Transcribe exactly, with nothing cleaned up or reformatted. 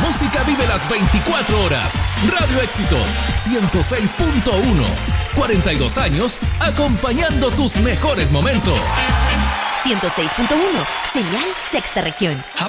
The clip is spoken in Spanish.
música vive las veinticuatro horas. Radio Éxitos ciento seis punto uno. cuarenta y dos años acompañando tus mejores momentos. ciento seis punto uno, señal sexta región.